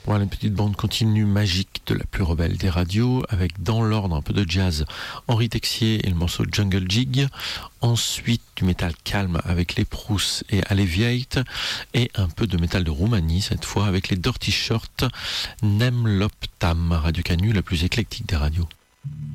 Voilà une petite bande continue magique de la plus rebelle des radios, avec dans l'ordre un peu de jazz, Henri Texier et le morceau Jungle Jig. Ensuite du métal calme avec les Proust et Alleviate, et un peu de métal de Roumanie cette fois avec les Dirty Shorts, Nem Lop Tam, Radio Canu, la plus éclectique des radios.